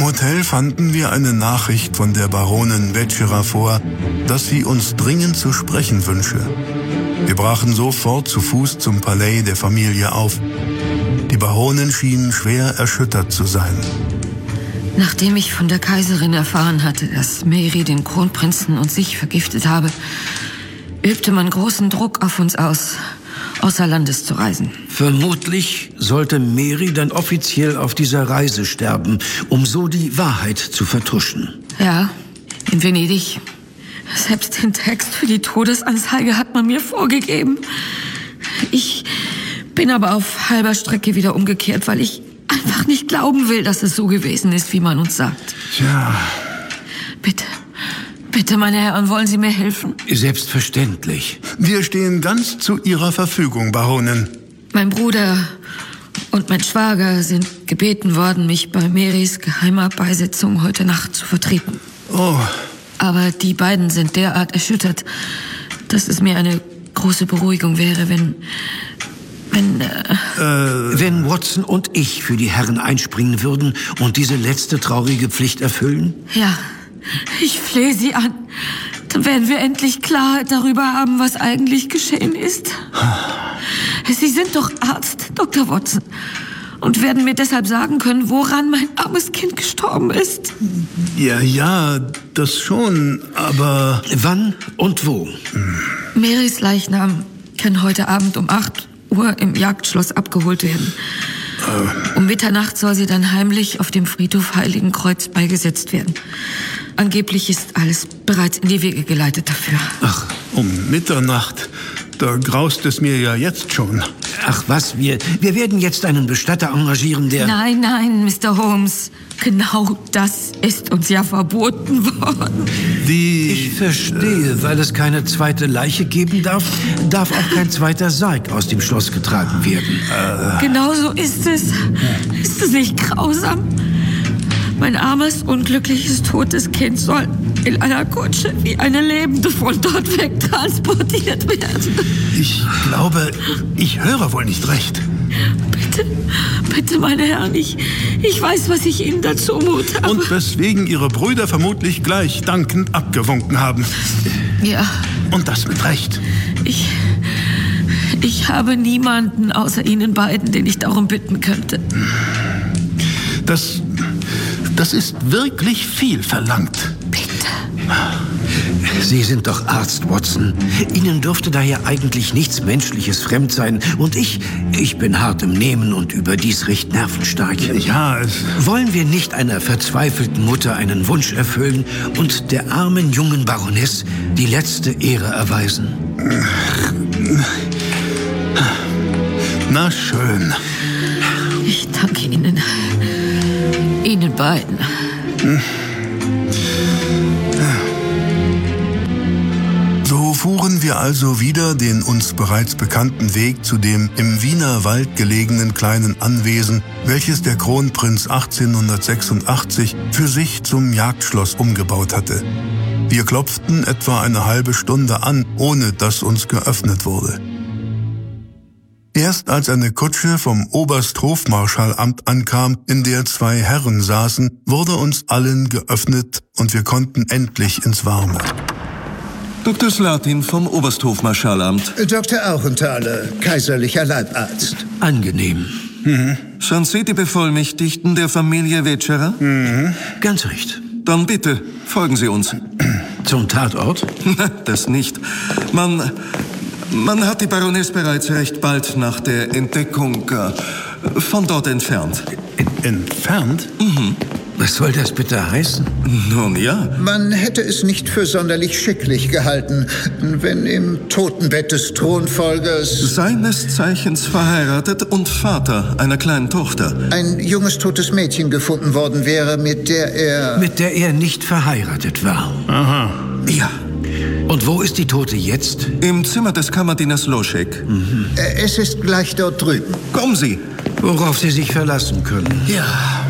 Hotel fanden wir eine Nachricht von der Baronin Vetschera vor, dass sie uns dringend zu sprechen wünsche. Wir brachen sofort zu Fuß zum Palais der Familie auf. Die Baronin schien schwer erschüttert zu sein. Nachdem ich von der Kaiserin erfahren hatte, dass Mary den Kronprinzen und sich vergiftet habe, übte man großen Druck auf uns aus, außer Landes zu reisen. Vermutlich sollte Mary dann offiziell auf dieser Reise sterben, um so die Wahrheit zu vertuschen. Ja, in Venedig. Selbst den Text für die Todesanzeige hat man mir vorgegeben. Ich bin aber auf halber Strecke wieder umgekehrt, weil ich einfach nicht glauben will, dass es so gewesen ist, wie man uns sagt. Tja. Bitte, meine Herren, wollen Sie mir helfen? Selbstverständlich. Wir stehen ganz zu Ihrer Verfügung, Baronin. Mein Bruder und mein Schwager sind gebeten worden, mich bei Marys geheimer Beisetzung heute Nacht zu vertreten. Oh. Aber die beiden sind derart erschüttert, dass es mir eine große Beruhigung wäre, wenn Watson und ich für die Herren einspringen würden und diese letzte traurige Pflicht erfüllen? Ja, ich flehe Sie an. Dann werden wir endlich Klarheit darüber haben, was eigentlich geschehen ist. Sie sind doch Arzt, Dr. Watson, und werden mir deshalb sagen können, woran mein armes Kind gestorben ist. Ja, das schon, aber... Wann und wo? Marys Leichnam kann heute Abend um 8 Uhr im Jagdschloss abgeholt werden. Um Mitternacht soll sie dann heimlich auf dem Friedhof Heiligenkreuz beigesetzt werden. Angeblich ist alles bereits in die Wege geleitet dafür. Ach, um Mitternacht? Da graust es mir ja jetzt schon. Ach was, wir werden jetzt einen Bestatter engagieren, der... Nein, Mr. Holmes. Genau das ist uns ja verboten worden. Ich verstehe, weil es keine zweite Leiche geben darf auch kein zweiter Sarg aus dem Schloss getragen werden. Genau so ist es. Ist es nicht grausam? Mein armes, unglückliches, totes Kind soll in einer Kutsche wie eine Lebende von dort weg transportiert werden. Ich glaube, ich höre wohl nicht recht. Bitte, meine Herren, ich weiß, was ich Ihnen dazu mute. Und weswegen Ihre Brüder vermutlich gleich dankend abgewunken haben. Ja. Und das mit Recht. Ich habe niemanden außer Ihnen beiden, den ich darum bitten könnte. Das ist wirklich viel verlangt. Bitte. Sie sind doch Arzt, Watson. Ihnen dürfte daher eigentlich nichts Menschliches fremd sein. Und ich bin hart im Nehmen und überdies recht nervenstark. Ja, Wollen wir nicht einer verzweifelten Mutter einen Wunsch erfüllen und der armen jungen Baroness die letzte Ehre erweisen? Na schön. Ich danke Ihnen. Ihnen beiden. So fuhren wir also wieder den uns bereits bekannten Weg zu dem im Wiener Wald gelegenen kleinen Anwesen, welches der Kronprinz 1886 für sich zum Jagdschloss umgebaut hatte. Wir klopften etwa eine halbe Stunde an, ohne dass uns geöffnet wurde. Erst als eine Kutsche vom Obersthofmarschallamt ankam, in der 2 Herren saßen, wurde uns allen geöffnet und wir konnten endlich ins Warme. Dr. Slatin vom Obersthofmarschallamt. Dr. Auchenthaler, kaiserlicher Leibarzt. Angenehm. Sind Sie die Bevollmächtigten der Familie Vetschera? Ganz recht. Dann bitte, folgen Sie uns. Zum Tatort? Das nicht. Man hat die Baroness bereits recht bald nach der Entdeckung von dort entfernt. Entfernt? Was soll das bitte heißen? Nun ja. Man hätte es nicht für sonderlich schicklich gehalten, wenn im Totenbett des Thronfolgers Seines Zeichens verheiratet und Vater einer kleinen Tochter. ein junges totes Mädchen gefunden worden wäre, mit der er nicht verheiratet war. Aha. Ja. Und wo ist die Tote jetzt? Im Zimmer des Kammerdieners Loschek. Es ist gleich dort drüben. Kommen Sie. Worauf Sie sich verlassen können. Ja.